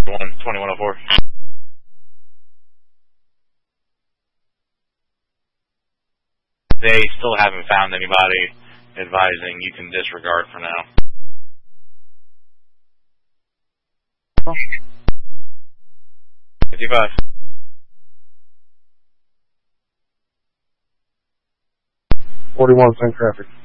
2104. They still haven't found anybody, advising you can disregard for now. Oh. 55. .41, same traffic.